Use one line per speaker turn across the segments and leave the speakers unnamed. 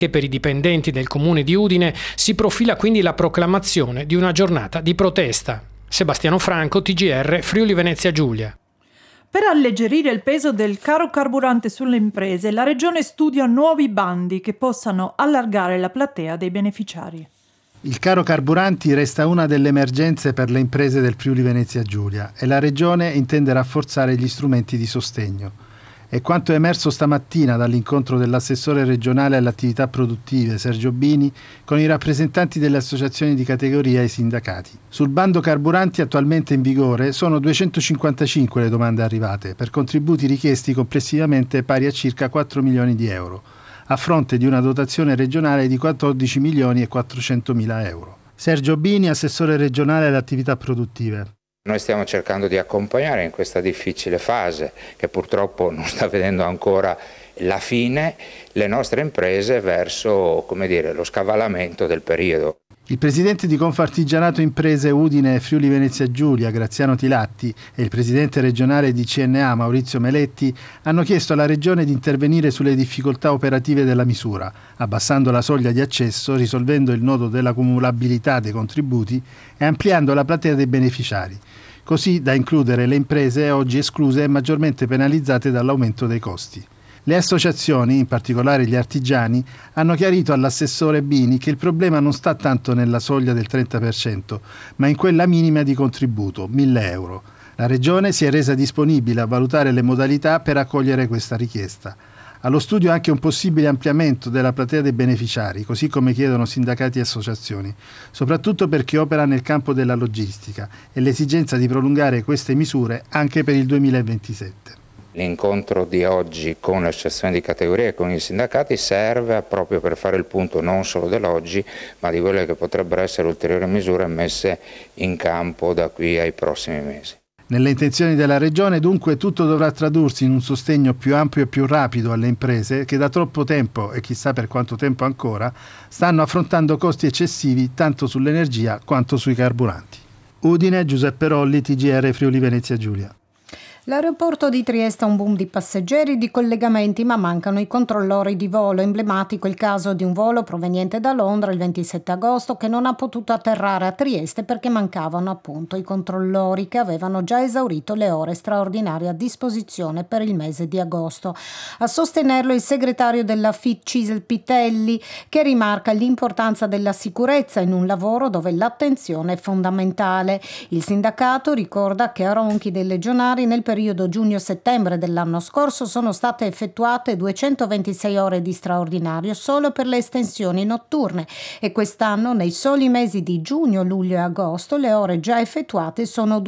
Che per i dipendenti del comune di Udine si profila quindi la proclamazione di una giornata di protesta. Sebastiano Franco, TGR, Friuli Venezia Giulia.
Per alleggerire il peso del caro carburante sulle imprese, la Regione studia nuovi bandi che possano allargare la platea dei beneficiari.
Il caro carburanti resta una delle emergenze per le imprese del Friuli Venezia Giulia e la Regione intende rafforzare gli strumenti di sostegno. È quanto è emerso stamattina dall'incontro dell'assessore regionale alle attività produttive Sergio Bini con i rappresentanti delle associazioni di categoria e i sindacati. Sul bando carburanti attualmente in vigore sono 255 le domande arrivate per contributi richiesti complessivamente pari a circa 4 milioni di euro, a fronte di una dotazione regionale di 14 milioni e 400 mila euro. Sergio Bini, assessore regionale alle attività produttive.
Noi stiamo cercando di accompagnare in questa difficile fase, che purtroppo non sta vedendo ancora la fine, le nostre imprese verso, lo scavallamento del periodo.
Il presidente di Confartigianato Imprese Udine e Friuli Venezia Giulia, Graziano Tilatti, e il presidente regionale di CNA, Maurizio Meletti, hanno chiesto alla Regione di intervenire sulle difficoltà operative della misura, abbassando la soglia di accesso, risolvendo il nodo della cumulabilità dei contributi e ampliando la platea dei beneficiari, così da includere le imprese oggi escluse e maggiormente penalizzate dall'aumento dei costi. Le associazioni, in particolare gli artigiani, hanno chiarito all'assessore Bini che il problema non sta tanto nella soglia del 30%, ma in quella minima di contributo, 1.000 euro. La Regione si è resa disponibile a valutare le modalità per accogliere questa richiesta. Allo studio anche un possibile ampliamento della platea dei beneficiari, così come chiedono sindacati e associazioni, soprattutto per chi opera nel campo della logistica e l'esigenza di prolungare queste misure anche per il 2027.
L'incontro di oggi con le associazioni di categoria e con i sindacati serve proprio per fare il punto non solo dell'oggi, ma di quelle che potrebbero essere ulteriori misure messe in campo da qui ai prossimi mesi.
Nelle intenzioni della Regione, dunque, tutto dovrà tradursi in un sostegno più ampio e più rapido alle imprese che da troppo tempo, e chissà per quanto tempo ancora, stanno affrontando costi eccessivi tanto sull'energia quanto sui carburanti. Udine, Giuseppe Rolli, TGR Friuli Venezia Giulia.
L'aeroporto di Trieste ha un boom di passeggeri e di collegamenti, ma mancano i controllori di volo. Emblematico il caso di un volo proveniente da Londra il 27 agosto che non ha potuto atterrare a Trieste perché mancavano appunto i controllori che avevano già esaurito le ore straordinarie a disposizione per il mese di agosto. A sostenerlo il segretario della FIT Cisel Pitelli, che rimarca l'importanza della sicurezza in un lavoro dove l'attenzione è fondamentale. Il sindacato ricorda che a Ronchi dei Legionari nel periodo giugno-settembre dell'anno scorso sono state effettuate 226 ore di straordinario solo per le estensioni notturne e quest'anno nei soli mesi di giugno, luglio e agosto le ore già effettuate sono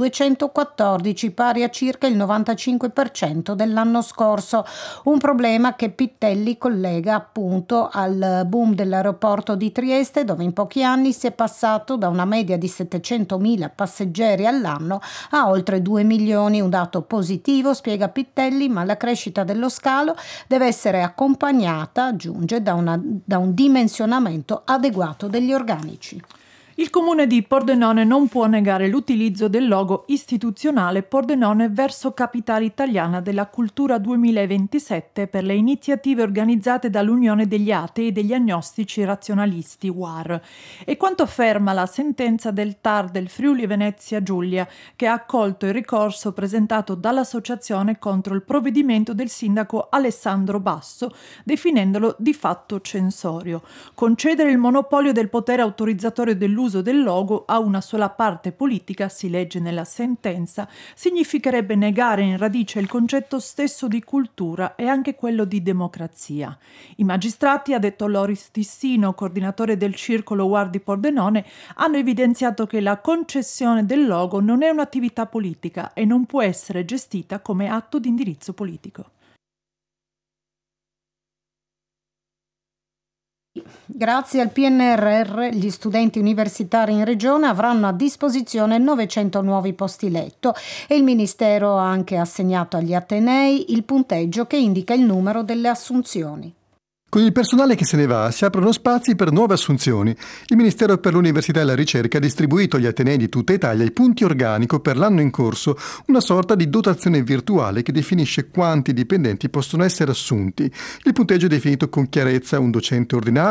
214, pari a circa il 95% dell'anno scorso. Un problema che Pitelli collega appunto al boom dell'aeroporto di Trieste, dove in pochi anni si è passato da una media di 700.000 passeggeri all'anno a oltre 2 milioni, un dato positivo, spiega Pitelli, ma la crescita dello scalo deve essere accompagnata, aggiunge, da un dimensionamento adeguato degli organici.
Il comune di Pordenone non può negare l'utilizzo del logo istituzionale Pordenone verso Capitale Italiana della Cultura 2027 per le iniziative organizzate dall'Unione degli Atei e degli Agnostici Razionalisti UAR. E quanto afferma la sentenza del TAR del Friuli Venezia Giulia, che ha accolto il ricorso presentato dall'associazione contro il provvedimento del sindaco Alessandro Basso, definendolo di fatto censorio. Concedere il monopolio del potere autorizzatorio dell'uso del logo a una sola parte politica, si legge nella sentenza, significherebbe negare in radice il concetto stesso di cultura e anche quello di democrazia. I magistrati, ha detto Loris Tissino, coordinatore del circolo UAR di Pordenone, hanno evidenziato che la concessione del logo non è un'attività politica e non può essere gestita come atto di indirizzo politico.
Grazie al PNRR, gli studenti universitari in regione avranno a disposizione 900 nuovi posti letto e il Ministero ha anche assegnato agli atenei il punteggio che indica il numero delle assunzioni.
Con il personale che se ne va si aprono spazi per nuove assunzioni. Il Ministero per l'Università e la Ricerca ha distribuito agli atenei di tutta Italia i punti organico per l'anno in corso, una sorta di dotazione virtuale che definisce quanti dipendenti possono essere assunti. Il punteggio è definito con chiarezza: un docente ordinario